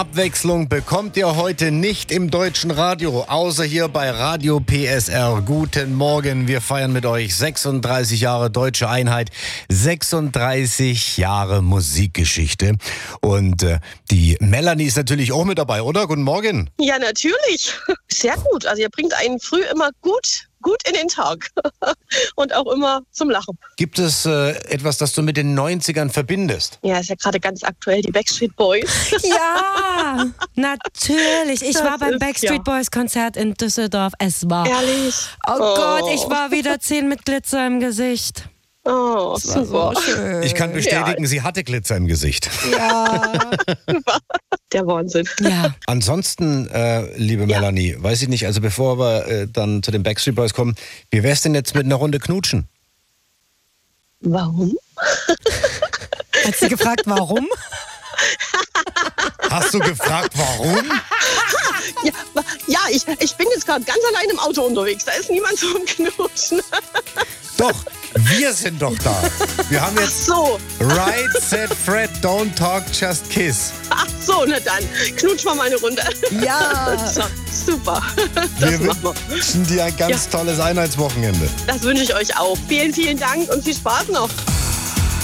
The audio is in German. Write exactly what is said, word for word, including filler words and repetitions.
Abwechslung bekommt ihr heute nicht im deutschen Radio, außer hier bei Radio P S R. Guten Morgen, wir feiern mit euch sechsunddreißig Jahre Deutsche Einheit, sechsunddreißig Jahre Musikgeschichte. Und äh, die Melanie ist natürlich auch mit dabei, oder? Guten Morgen. Ja, natürlich. Sehr gut. Also ihr bringt einen früh immer gut, gut in den Tag und auch immer zum Lachen. Gibt es äh, etwas, das du mit den neunzigern verbindest? Ja, ist ja gerade ganz aktuell, die Backstreet Boys. Ja, natürlich. Ich Das war beim ist, Backstreet ja. Boys Konzert in Düsseldorf. Es war... Ehrlich? Oh, oh Gott, ich war wieder zehn mit Glitzer im Gesicht. Oh, Das war super. so schön. Ich kann bestätigen, Ja. sie hatte Glitzer im Gesicht. Ja. Der Wahnsinn. Ja. Ansonsten, äh, liebe Ja. Melanie, weiß ich nicht, also bevor wir äh, dann zu den Backstreet Boys kommen, wie wär's denn jetzt mit einer Runde Knutschen? Warum? Hat sie gefragt, warum? Hast du gefragt, warum? Ja, wa- ja ich, ich bin jetzt gerade ganz allein im Auto unterwegs. Da ist niemand zum Knutschen. Doch, wir sind doch da. Wir haben Ach jetzt so, Right, Set, Fred, Don't Talk, Just Kiss. ach so, na dann. Knutsch mal meine Runde. Ja. So, super. Das Wir machen wir. wünschen dir ein ganz tolles Einheitswochenende. Das wünsche ich euch auch. Vielen, vielen Dank und viel Spaß noch.